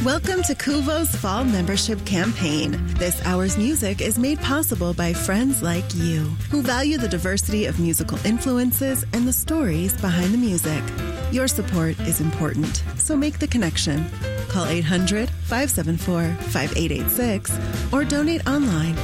Welcome to Kuvo's Fall Membership Campaign. This hour's music is made possible by friends like you, who value the diversity of musical influences and the stories behind the music. Your support is important, so make the connection. Call 800-574-5886 or donate online